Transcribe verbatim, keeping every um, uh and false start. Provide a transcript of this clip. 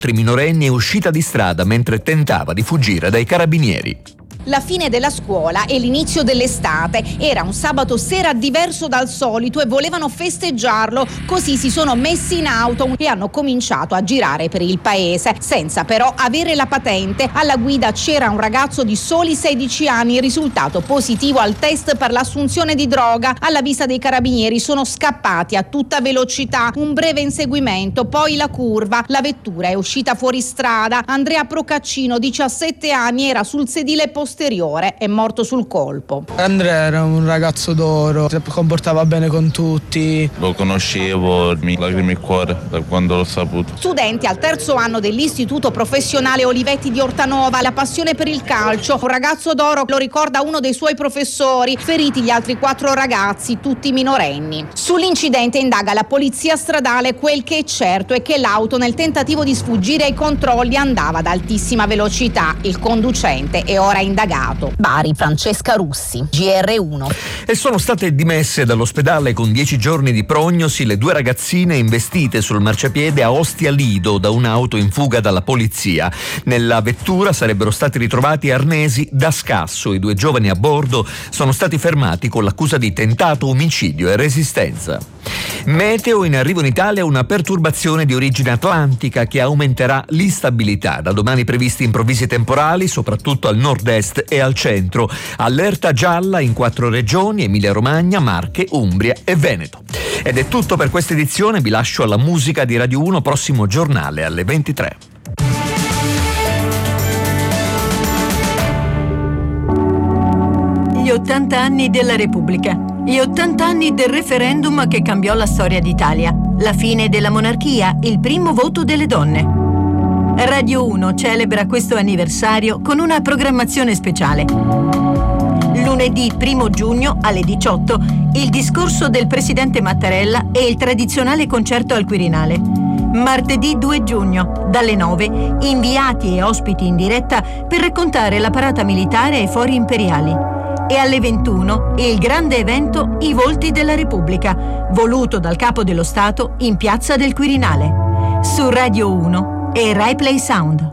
Altri minorenni è uscita di strada mentre tentava di fuggire dai carabinieri. La fine della scuola e l'inizio dell'estate. Era un sabato sera diverso dal solito e volevano festeggiarlo, così si sono messi in auto e hanno cominciato a girare per il paese, senza però avere la patente. Alla guida c'era un ragazzo di soli sedici anni, risultato positivo al test per l'assunzione di droga. Alla vista dei carabinieri sono scappati a tutta velocità, un breve inseguimento, poi la curva, la vettura è uscita fuori strada. Andrea Procaccino, diciassette anni, era sul sedile posteriore, è morto sul colpo. Andrea era un ragazzo d'oro, si comportava bene con tutti. Lo conoscevo, mi lacrime il cuore da quando l'ho saputo. Studenti al terzo anno dell'Istituto Professionale Olivetti di Ortanova, la passione per il calcio. Un ragazzo d'oro, lo ricorda uno dei suoi professori. Feriti gli altri quattro ragazzi, tutti minorenni. Sull'incidente indaga la polizia stradale. Quel che è certo è che l'auto, nel tentativo di sfuggire ai controlli, andava ad altissima velocità. Il conducente è ora indagato. Bari, Francesca Russi, G R uno. E sono state dimesse dall'ospedale con dieci giorni di prognosi le due ragazzine investite sul marciapiede a Ostia Lido da un'auto in fuga dalla polizia. Nella vettura sarebbero stati ritrovati arnesi da scasso. I due giovani a bordo sono stati fermati con l'accusa di tentato omicidio e resistenza. Meteo: in arrivo in Italia una perturbazione di origine atlantica che aumenterà l'instabilità. Da domani previsti improvvisi temporali, soprattutto al nord-est e al centro. Allerta gialla in quattro regioni: Emilia-Romagna, Marche, Umbria e Veneto. Ed è tutto per questa edizione. Vi lascio alla musica di Radio uno, prossimo giornale alle ventitré. Gli ottanta anni della Repubblica, gli ottanta anni del referendum che cambiò la storia d'Italia, la fine della monarchia, il primo voto delle donne. Radio uno celebra questo anniversario con una programmazione speciale. Lunedì primo giugno alle diciotto, il discorso del presidente Mattarella e il tradizionale concerto al Quirinale. Martedì due giugno, dalle nove, inviati e ospiti in diretta per raccontare la parata militare ai fori imperiali. E alle ventuno il grande evento I Volti della Repubblica, voluto dal Capo dello Stato in Piazza del Quirinale. Su Radio uno e Rai Play Sound.